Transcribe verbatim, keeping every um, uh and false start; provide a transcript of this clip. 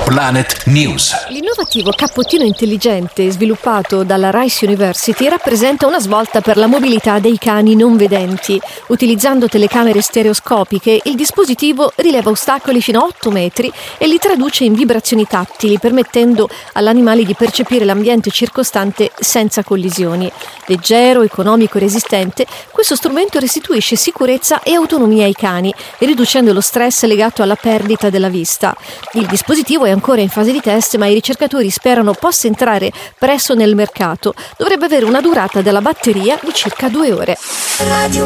Planet News. L'innovativo cappottino intelligente sviluppato dalla Rice University rappresenta una svolta per la mobilità dei cani non vedenti. Utilizzando telecamere stereoscopiche, il dispositivo rileva ostacoli fino a otto metri e li traduce in vibrazioni tattili, permettendo all'animale di percepire l'ambiente circostante senza collisioni. Leggero, economico e resistente, questo strumento restituisce sicurezza e autonomia ai cani, riducendo lo stress legato alla perdita della vista. Il dispositivo è ancora in fase di test, ma i ricercatori sperano possa entrare presto nel mercato. Dovrebbe avere una durata della batteria di circa due ore.